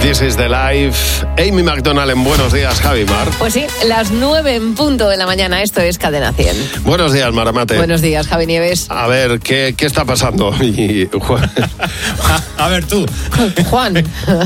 This is the life. Amy Macdonald en Buenos Días, Javi Mar. Pues sí, las 9 en punto de la mañana. Esto es Cadena 100. Buenos días, Maramate. Buenos días, Javi Nieves. A ver, ¿qué está pasando? Y Juan. A ver tú. Juan.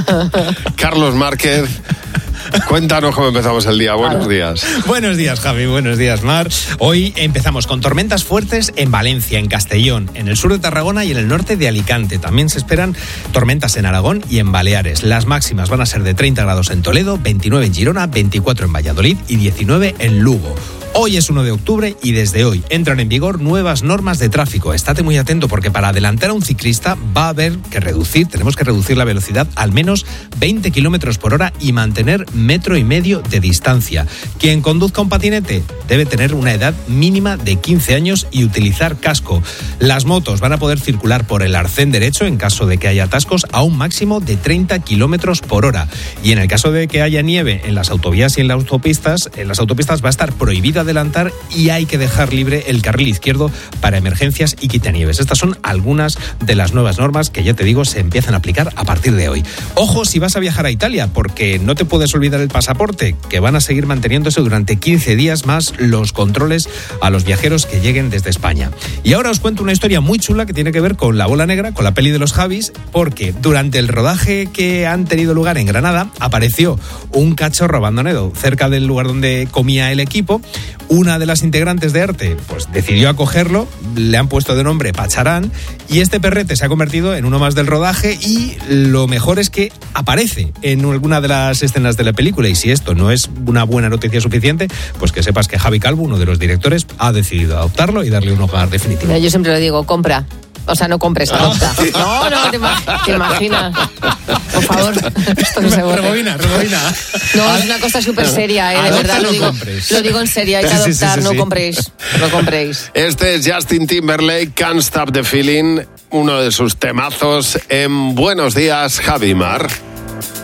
Carlos Márquez. Cuéntanos cómo empezamos el día. Buenos días. Buenos días, Javi. Buenos días, Mar. Hoy empezamos con tormentas fuertes en Valencia, en Castellón, en el sur de Tarragona y en el norte de Alicante. También se esperan tormentas en Aragón y en Baleares. Las máximas van a ser de 30 grados en Toledo, 29 en Girona, 24 en Valladolid y 19 en Lugo. Hoy es 1 de octubre y desde hoy entran en vigor nuevas normas de tráfico. Estate muy atento porque para adelantar a un ciclista va a haber que tenemos que reducir la velocidad al menos 20 kilómetros por hora y mantener 1,5 metros de distancia. Quien conduzca un patinete debe tener una edad mínima de 15 años y utilizar casco. Las motos van a poder circular por el arcén derecho en caso de que haya atascos a un máximo de 30 kilómetros por hora. Y en el caso de que haya nieve en las autovías y en las autopistas va a estar prohibida adelantar y hay que dejar libre el carril izquierdo para emergencias y quitanieves. Estas son algunas de las nuevas normas que, ya te digo, se empiezan a aplicar a partir de hoy. Ojo si vas a viajar a Italia, porque no te puedes olvidar el pasaporte, que van a seguir manteniéndose durante 15 días más los controles a los viajeros que lleguen desde España. Y ahora os cuento una historia muy chula que tiene que ver con La Bola Negra, con la peli de los Javis, porque durante el rodaje que han tenido lugar en Granada apareció un cachorro abandonado cerca del lugar donde comía el equipo. Una de las integrantes de Arte pues decidió acogerlo, le han puesto de nombre Pacharán y este perrete se ha convertido en uno más del rodaje y lo mejor es que aparece en alguna de las escenas de la película y si esto no es una buena noticia suficiente, pues que sepas que Javi Calvo, uno de los directores, ha decidido adoptarlo y darle un hogar definitivo. Yo siempre lo digo, compra. O sea, no compres, adopta. No, te imaginas. Por favor, esto no se borre. Rebobina. No, es una cosa súper seria, de verdad. Lo digo en serio, hay que adoptar, no compréis. Este es Justin Timberlake, Can't Stop the Feeling, uno de sus temazos en Buenos Días, Javi Mar.